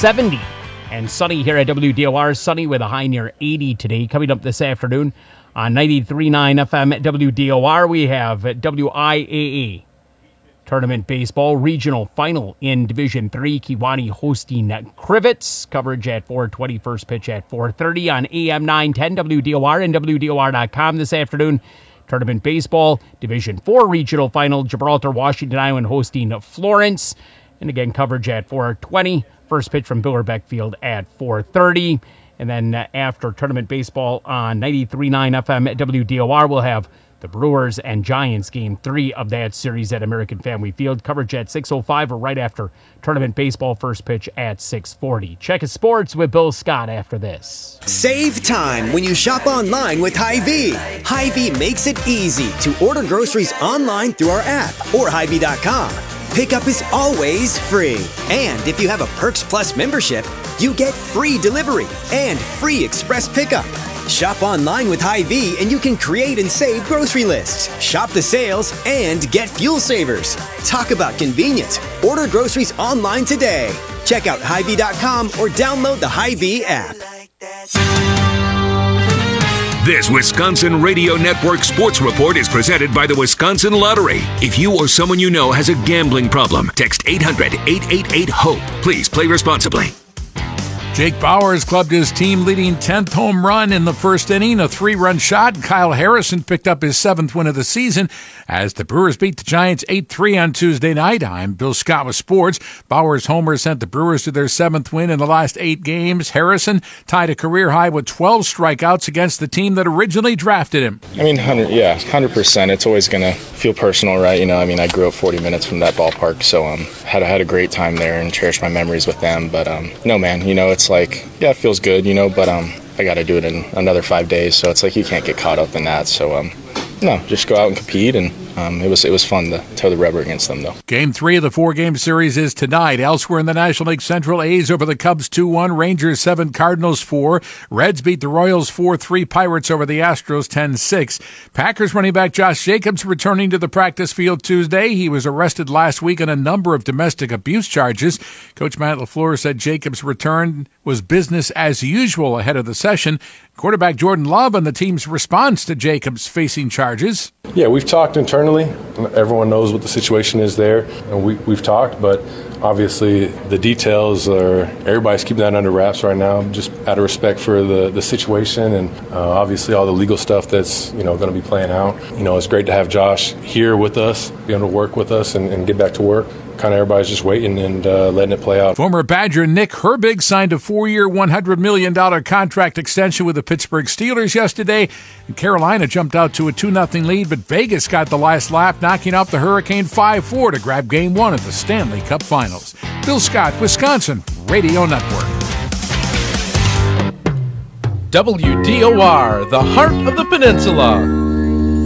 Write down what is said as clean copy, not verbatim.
70 and sunny here at WDOR. Sunny with a high near 80 today. Coming up this afternoon on 93.9 FM at WDOR, we have WIAA Tournament Baseball Regional Final in Division 3. Kewaunee hosting Crivets. Coverage at 4:20, first pitch at 4:30 on AM 910 WDOR and WDOR.com this afternoon. Tournament Baseball Division 4 Regional Final. Gibraltar, Washington Island hosting Florence. And again, coverage at 4:20. First pitch from Billerbeck Field at 4:30. And then after Tournament Baseball on 93.9 FM at WDOR, we'll have the Brewers and Giants Game 3 of that series at American Family Field. Coverage at 6:05 or right after Tournament Baseball, first pitch at 6:40. Check his sports with Bill Scott after this. Save time when you shop online with Hy-Vee. Hy-Vee makes it easy to order groceries online through our app or Hy-Vee.com. Pickup is always free. And if you have a Perks Plus membership, you get free delivery and free express pickup. Shop online with Hy-Vee and you can create and save grocery lists, shop the sales, and get fuel savers. Talk about convenience. Order groceries online today. Check out Hy-Vee.com or download the Hy-Vee app. This Wisconsin Radio Network Sports Report is presented by the Wisconsin Lottery. If you or someone you know has a gambling problem, text 800-888-HOPE. Please play responsibly. Jake Bauers clubbed his team-leading 10th home run in the first inning, a 3-run shot. Kyle Harrison picked up his 7th win of the season as the Brewers beat the Giants 8-3 on Tuesday night. I'm Bill Scott with sports. Bauers' homer sent the Brewers to their 7th win in the last 8 games. Harrison tied a career high with 12 strikeouts against the team that originally drafted him. I mean, 100%. It's always going to feel personal, right? I grew up 40 minutes from that ballpark, so had a great time there and cherished my memories with them. But no, man, it's like, yeah, it feels good, but I got to do it in another 5 days, so it's like you can't get caught up in that. So no, just go out and compete, and it was fun to toe the rubber against them, though. Game 3 of the 4-game series is tonight. Elsewhere in the National League Central, A's over the Cubs 2-1, Rangers 7, Cardinals 4. Reds beat the Royals 4-3, Pirates over the Astros 10-6. Packers running back Josh Jacobs returning to the practice field Tuesday. He was arrested last week on a number of domestic abuse charges. Coach Matt LaFleur said Jacobs' return was business as usual ahead of the session. Quarterback Jordan Love on the team's response to Jacobs facing charges. Yeah, we've talked internally. Everyone knows what the situation is there, and we've talked, but obviously the details are, everybody's keeping that under wraps right now, just out of respect for the situation and obviously all the legal stuff that's going to be playing out. It's great to have Josh here with us, be able to work with us and get back to work. Kind of everybody's just waiting and letting it play out. Former Badger Nick Herbig signed a 4-year, $100 million contract extension with the Pittsburgh Steelers yesterday. And Carolina jumped out to a 2-0 lead, but Vegas got the last laugh, knocking out the Hurricane 5-4 to grab Game 1 of the Stanley Cup Finals. Bill Scott, Wisconsin Radio Network. WDOR, the heart of the peninsula.